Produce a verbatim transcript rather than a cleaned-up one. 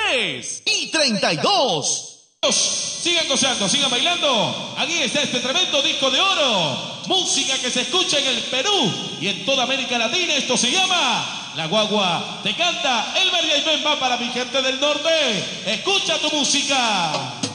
tres y treinta y dos. Sigan gozando, sigan bailando. Aquí está este tremendo disco de oro. Música que se escucha en el Perú y en toda América Latina. Esto se llama La Guagua Te Canta. El María y Ben va para mi gente del norte. Escucha tu música.